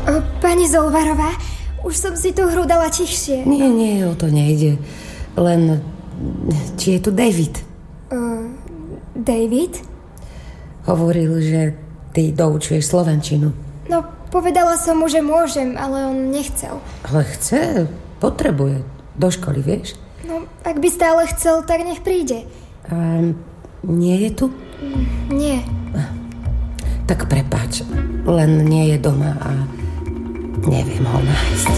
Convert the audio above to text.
Pani Zolvarová, už som si tú hru dala tichšie. Nie, o to nejde. Len, či je tu David? David? Hovoril, že ty doučuješ slovenčinu. No, povedala som mu, že môžem, ale on nechcel. Ale chce, potrebuje. Do školy, vieš? No, ak by stále chcel, tak nech príde. Nie je tu? Nie. Tak prepáč, len nie je doma a neviem ho nájsť.